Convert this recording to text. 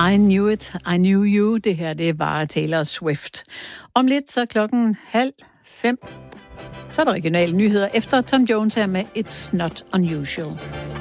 I Knew It, I Knew You. Det her, det var Taylor Swift. Om lidt, så 4:30. Så er der regionale nyheder efter Tom Jones her med It's Not Unusual.